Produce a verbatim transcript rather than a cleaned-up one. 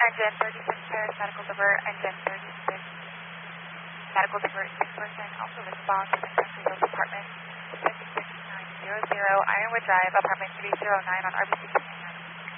engine thirty-six pairs, medical divert, engine thirty-six, medical divert six percent, also respond to the Country Hills Apartment, six six nine zero zero, Ironwood Drive, apartment three zero nine on R B C